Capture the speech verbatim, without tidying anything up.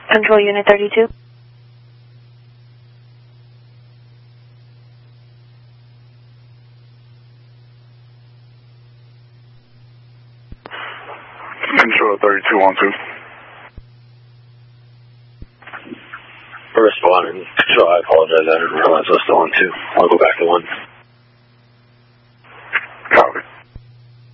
Control Unit thirty-two. Control thirty-two one two. First one, and Control, I apologize, I didn't realize I was still on two. I'll go back to one. Copy.